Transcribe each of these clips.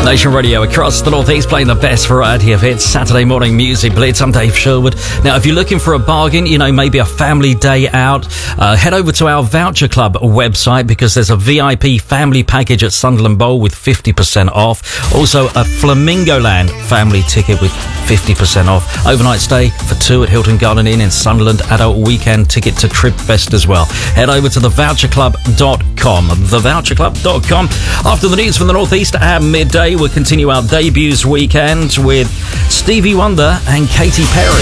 Nation Radio across the Northeast, playing the best variety of hits. Saturday morning music blitz. I'm Dave Sherwood. Now, if you're looking for a bargain, maybe a family day out, head over to our Voucher Club website, because there's a VIP family package at Sunderland Bowl with 50% off. Also, a Flamingo Land family ticket with 50% off. Overnight stay for 2 at Hilton Garden Inn in Sunderland. Adult weekend ticket to Tripfest as well. Head over to thevoucherclub.com. Thevoucherclub.com. After the news from the Northeast at midday, we'll continue our debuts weekend with Stevie Wonder and Katy Perry.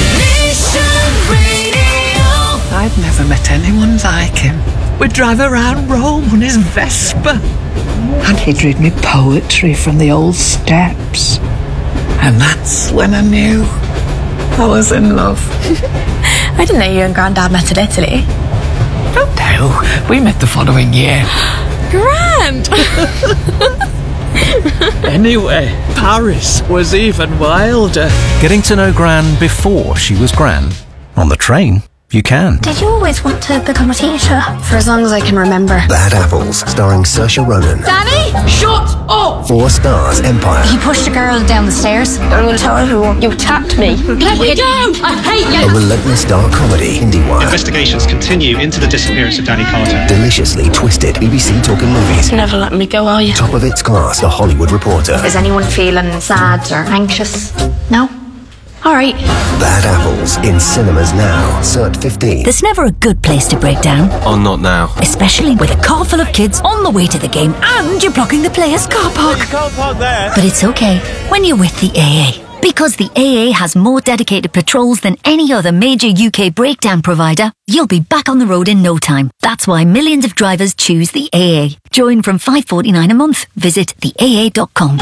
I've never met anyone like him. We'd drive around Rome on his Vespa, and he'd read me poetry from the old steps. And that's when I knew I was in love. I didn't know you and Grandad met in Italy. Don't know. We met the following year. Grand! Anyway, Paris was even wilder. Getting to know Gran before she was Gran. On the train, you can. Did you always want to become a teacher? For as long as I can remember. Bad Apples, starring Saoirse Ronan. Danny, shut up! 4 Stars Empire. He pushed a girl down the stairs. I'm going to tell everyone you attacked me. Let me down! I hate you! A relentless dark comedy, IndieWire. Investigations continue into the disappearance of Danny Carter. Deliciously twisted BBC Talking Movies. Never let me go, are you? Top of its class, The Hollywood Reporter. Is anyone feeling sad or anxious? No? All right. Bad Apples, in cinemas now. Cert 15. There's never a good place to break down. Oh, not now. Especially with a car full of kids on the way to the game and you're blocking the players' car park. You can't park there. But it's okay when you're with the AA. Because the AA has more dedicated patrols than any other major UK breakdown provider, you'll be back on the road in no time. That's why millions of drivers choose the AA. Join from $5.49 a month. Visit theaa.com.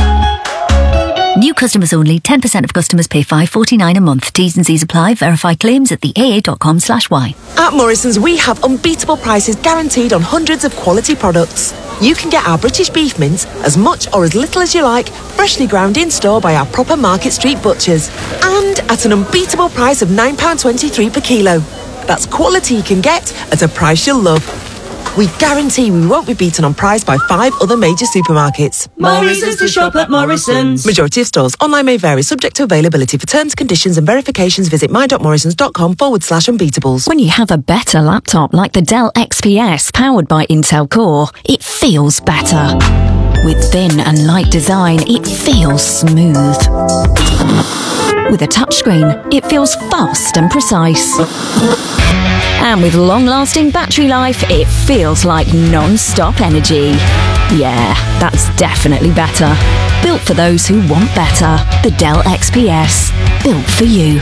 New customers only. 10% of customers pay $5.49 a month. T's and C's apply. Verify claims at theaa.com/y. At Morrison's, we have unbeatable prices guaranteed on hundreds of quality products. You can get our British beef mince as much or as little as you like, freshly ground in store by our proper Market Street butchers. And at an unbeatable price of £9.23 per kilo. That's quality you can get at a price you'll love. We guarantee we won't be beaten on price by 5 other major supermarkets. More reasons to shop at Morrison's. Majority of stores. Online may vary, subject to availability. For terms, conditions and verifications, visit my.morrisons.com/unbeatables. When you have a better laptop like the Dell XPS powered by Intel Core, it feels better. With thin and light design, it feels smooth. With a touchscreen, it feels fast and precise. And with long-lasting battery life, it feels like non-stop energy. Yeah, that's definitely better. Built for those who want better. The Dell XPS. Built for you.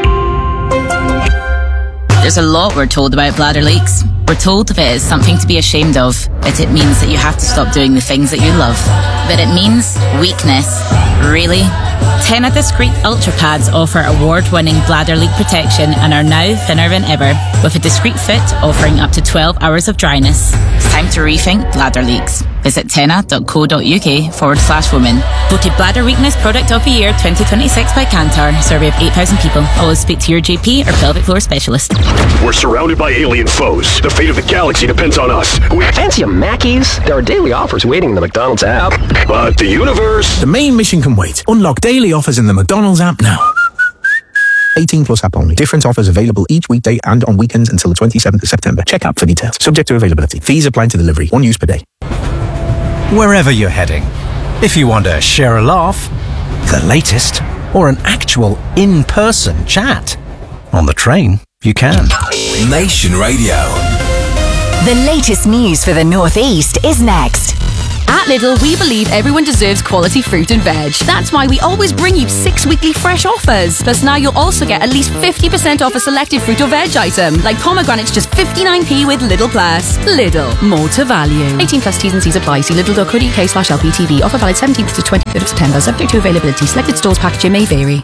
There's a lot we're told about bladder leaks. We're told if it is something to be ashamed of, that it means that you have to stop doing the things that you love. But it means weakness. Really? Tena Discreet Ultra Pads offer award-winning bladder leak protection and are now thinner than ever, with a discreet fit offering up to 12 hours of dryness. It's time to rethink bladder leaks. Visit tena.co.uk/women. Voted Bladder Weakness Product of the Year 2026 by Kantar. Survey of 8,000 people. Always speak to your GP or pelvic floor specialist. We're surrounded by alien foes. The fate of the galaxy depends on us. Fancy a Mackey's? There are daily offers waiting in the McDonald's app. But the universe... The main mission can wait. Unlock daily offers in the McDonald's app now. 18 plus app only. Different offers available each weekday and on weekends until the 27th of September. Check app for details. Subject to availability. Fees apply to delivery. 1 use per day. Wherever you're heading, if you want to share a laugh, the latest, or an actual in-person chat, on the train, you can. Nation Radio. The latest news for the Northeast is next. At Lidl, we believe everyone deserves quality fruit and veg. That's why we always bring you 6 weekly fresh offers. Plus now you'll also get at least 50% off a selected fruit or veg item, like pomegranates just 59p with Lidl Plus. Lidl, more to value. 18 plus T's and C's apply. See lidl.co.uk/LPTV. Offer valid 17th to 23rd of September. Subject to availability. Selected stores packaging may vary.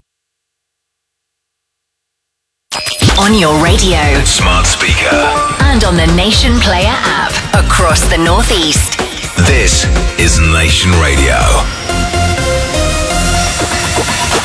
On your radio, Smart speaker, and on the Nation Player app across the Northeast. This is Nation Radio.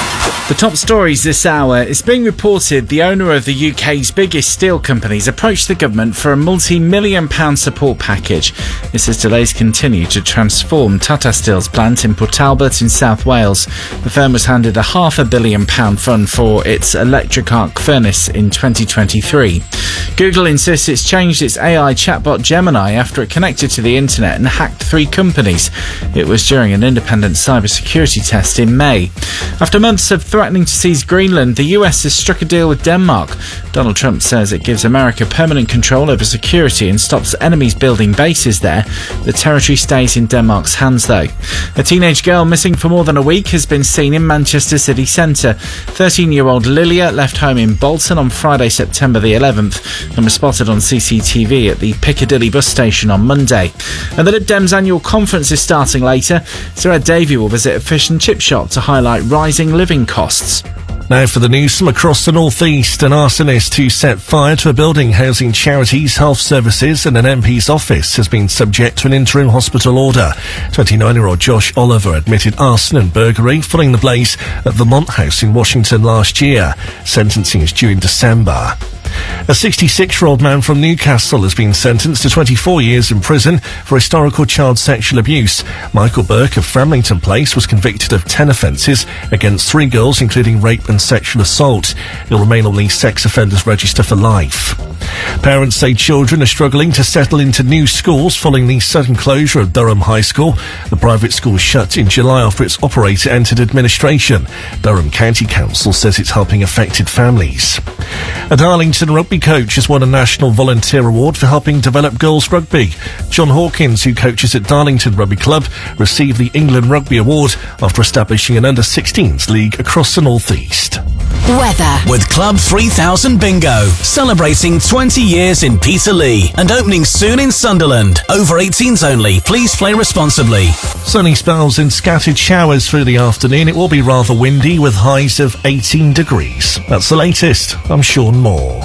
The top stories this hour. It's being reported the owner of the UK's biggest steel companies approached the government for a multi-million pound support package. This as delays continue to transform Tata Steel's plant in Port Talbot in South Wales. The firm was handed a £500 million fund for its electric arc furnace in 2023. Google insists it's changed its AI chatbot Gemini after it connected to the internet and hacked 3 companies. It was during an independent cybersecurity test in May. After months of threatening to seize Greenland, the US has struck a deal with Denmark. Donald Trump says it gives America permanent control over security and stops enemies building bases there. The territory stays in Denmark's hands, though. A teenage girl missing for more than a week has been seen in Manchester city centre. 13-year-old Lilia left home in Bolton on Friday, September the 11th, and was spotted on CCTV at the Piccadilly bus station on Monday. And the Lib Dems annual conference is starting later. Sir Ed Davey will visit a fish and chip shop to highlight rising living costs. Now for the news from across the North East. An arsonist who set fire to a building housing charities, health services and an MP's office has been subject to an interim hospital order. 29-year-old Josh Oliver admitted arson and burglary following the blaze at Vermont House in Washington last year. Sentencing is due in December. A 66-year-old man from Newcastle has been sentenced to 24 years in prison for historical child sexual abuse. Michael Burke of Framlington Place was convicted of 10 offences against 3 girls, including rape and sexual assault. He'll remain on the sex offenders register for life. Parents say children are struggling to settle into new schools following the sudden closure of Durham High School. The private school shut in July after its operator entered administration. Durham County Council says it's helping affected families. A Darlington rugby coach has won a National Volunteer Award for helping develop girls rugby. John Hawkins, who coaches at Darlington Rugby Club, received the England Rugby Award after establishing an under-16s league across the North East. Weather. With Club 3000 Bingo, celebrating 20 years in Peterlee and opening soon in Sunderland. Over 18s only. Please play responsibly. Sunny spells and scattered showers through the afternoon. It will be rather windy with highs of 18 degrees. That's the latest. I'm Sean Moore.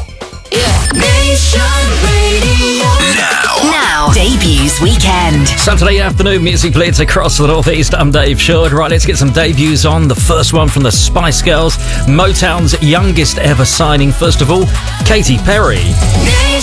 Nation Radio. Now, debuts weekend. Saturday afternoon music blitz across the North East. I'm Dave Short. Right, let's get some debuts on. The first one from the Spice Girls, Motown's youngest ever signing. First of all, Katy Perry.